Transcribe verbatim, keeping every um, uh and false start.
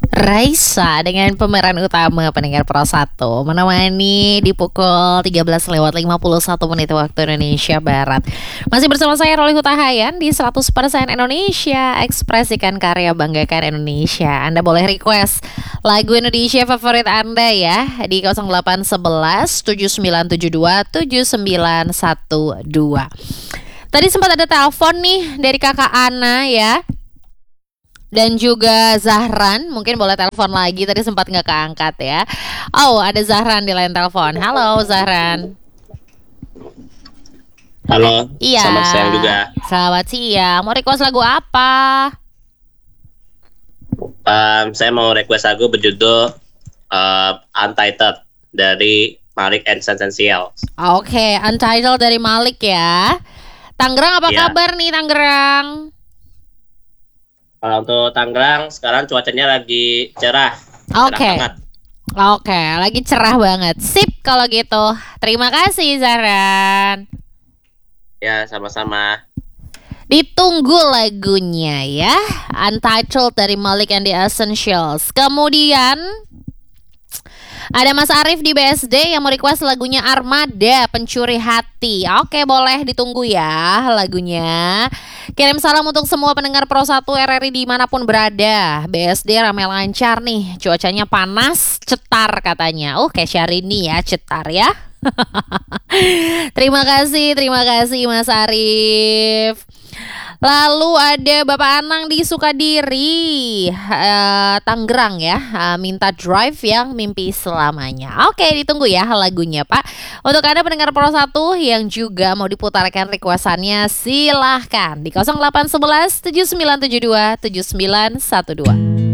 Raisa dengan pemeran utama pendengar Pro satu menemani di pukul tiga belas lewat lima puluh satu menit waktu Indonesia Barat. Masih bersama saya Roli Hutahayan di seratus persen Indonesia. Ekspresikan karya, banggakan Indonesia. Anda boleh request lagu Indonesia favorit Anda ya di nol delapan satu satu tujuh sembilan tujuh dua tujuh sembilan satu dua. Tadi sempat ada telepon nih dari kakak Ana ya, dan juga Zahran. Mungkin boleh telepon lagi, tadi sempat nggak keangkat ya. Oh, ada Zahran di line telepon. Halo Zahran. Halo, Iya. selamat siang juga. Selamat siang. Mau request lagu apa? Um, saya mau request lagu berjudul uh, Untitled dari Malik and Essentials. Oke, Untitled dari Malik ya. Tangerang apa Iya. kabar nih Tangerang? Kalau untuk Tangerang sekarang cuacanya lagi cerah. Oke. Cerah banget. Oke, lagi cerah banget. Sip kalau gitu. Terima kasih Zahran. Ya, sama-sama. Ditunggu lagunya ya, Untitled dari Malik and the Essentials. Kemudian ada Mas Arif di B S D yang mau request lagunya Armada, Pencuri Hati. Oke, boleh ditunggu ya lagunya. Kirim salam untuk semua pendengar Pro satu R R I dimanapun berada. B S D ramai lancar nih, cuacanya panas, cetar katanya. Oh, kayak Syahrini ya, cetar ya. Terima kasih, terima kasih Mas Arif. Lalu ada Bapak Anang di Sukadiri, uh, Tangerang ya, uh, minta Drive yang mimpi selamanya. Oke, ditunggu ya lagunya Pak. Untuk Anda pendengar Pro satu yang juga mau diputarkan requestannya, silahkan di nol delapan satu satu tujuh sembilan tujuh dua tujuh sembilan satu dua.